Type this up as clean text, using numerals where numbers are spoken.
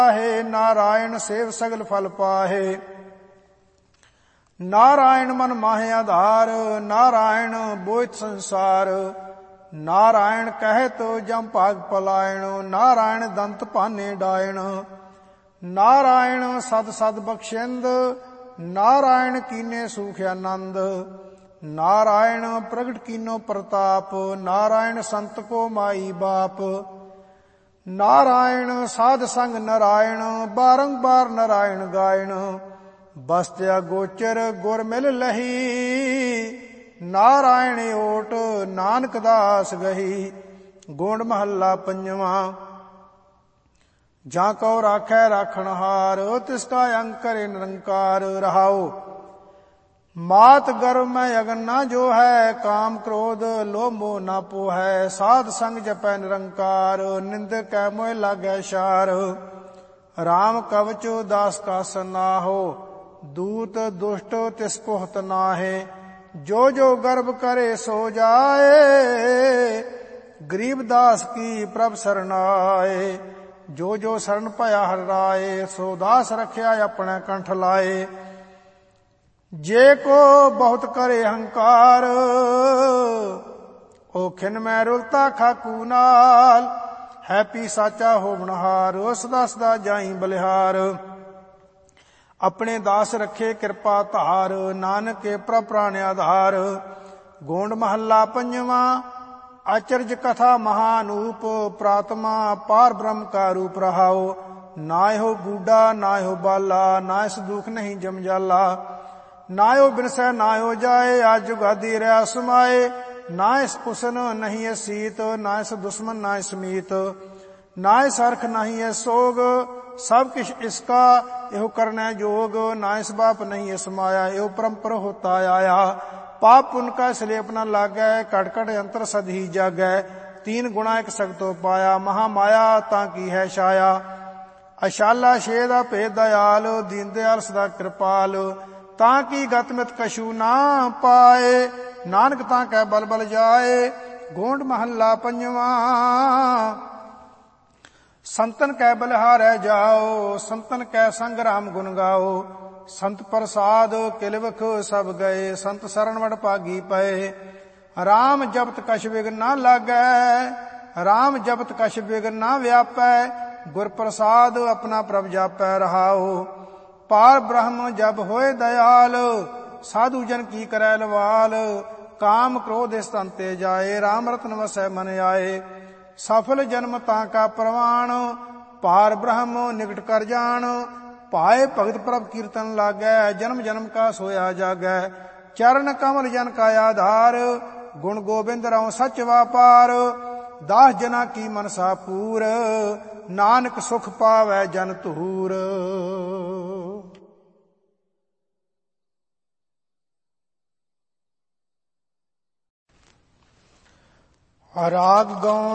Narayan save सगल फल पाहे। नारायण मन माहे आधार, नारायण बोइत संसार। नारायण कहे तो जम भाग पलायण, नारायण दंत पाने डायण। नारायण सद सद बख्शेंद, नारायण कीने सुख आनंद। नारायण प्रगट कीनो प्रताप, नारायण संत को माई बाप। नारायण साध संग नारायण, बारंबार नारायण गायण। बस्त्या गोचर गुर मिल लही, नारायण ओट नानक दास गही। गोंड महला पंजवा। जाको राखै राखणहार, तिसका अंग करे निरंकार। रहाओ मात गर्भ में अगन ना जो है, काम क्रोध लोभ मोह ना पोहै। साध संग जपै निरंकार, निंद कै मोह लागै शार। राम कवचो दास का सनाहो, दूत दुष्ट तिस पोहत नाहे। जो जो गर्भ करे सो जाए, गरीब दास की प्रभ सरनाए। जो जो शरण पया हर राए, सो दास रखया अपने कंठ लाए। जे को बहुत करे अहंकार, ओ खिन में रुलता खाकू नाल। है पी साचा होवनहार, सदा सदा जाई बलिहार। अपने दास रखे कृपा धार, नानक के प्रभ प्राण आधार। गोंड महला पंजवा। आचर्य कथा महानूप, प्रात्मा पार ब्रह्म का रूप। रहाओ नाय हो बूढ़ा नाय हो बाला, नाय से दुख नहीं जम जाला। नायो बिरसै नायो जाए, आज जुगादी रहा समाए। नाय पुसन नहीं है सीत, नाय से दुश्मन नाय समीत। नाय सरख नहीं है सोग, सब किश इसका एहो करना जोग। नाय बाप नहीं है समाया, एहो परम्पर होता आया। पाप पुन का सलेप न लागै, कट कट अंतर सद ही जागै। तीन गुणा एक सगतो पाया, महामाया ताकी है छाया। अशाला शेदा भेद दयाल, दीन दयाल सदा कृपाल। ताकि गतमित कशु ना पाए, नानक ताकै बल बल जाए। गोंड महला पंजवा। संतन कै बलिहारै जाओ, संतन कै संग राम गुण गाओ। संत प्रसाद किलवख सब गए, संत शरण वड भागी पए। राम जपत कछ विघ्न ना लागै, राम जपत कछ विघ्न ना व्यापै। गुर प्रसाद अपना प्रभ जापै। रहाओ पार ब्रह्म जब होए दयाल, साधु जन की करै लवाल। काम क्रोध स्तंते जाए, राम रत्न वसै मन आए। सफल जन्म ताका प्रवाण, पार ब्रह्म निकट कर जान। पाए भगत प्रभ कीर्तन लागै, जन्म जन्म का सोया जागै। चरण कमल जन का आधार, गुण गोबिंद रहो सच वापार। दास जना की मनसा पूर, नानक सुख पावै जन धूर। राग गौण